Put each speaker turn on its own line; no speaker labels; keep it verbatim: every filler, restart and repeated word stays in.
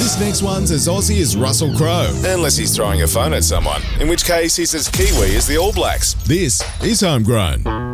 This next one's as Aussie as Russell Crowe.
Unless he's throwing a phone at someone, in which case he's as Kiwi as the All Blacks.
This is Homegrown.